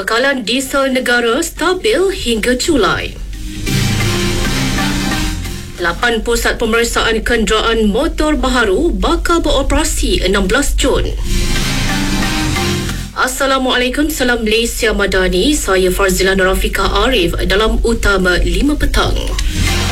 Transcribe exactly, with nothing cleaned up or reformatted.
Bekalan diesel negara stabil hingga Julai. lapan pusat pemeriksaan kenderaan motor baharu bakal beroperasi enam belas Jun. Assalamualaikum, salam Malaysia Madani. Saya Farzila Nurafika Arif dalam Utama lima Petang.